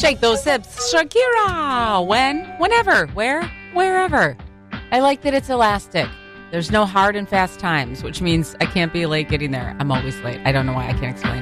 Shake those hips. Shakira. When? Whenever. Where? Wherever. I like that it's elastic. There's no hard and fast times, which means I can't be late getting there. I'm always late. I don't know why. I can't explain it.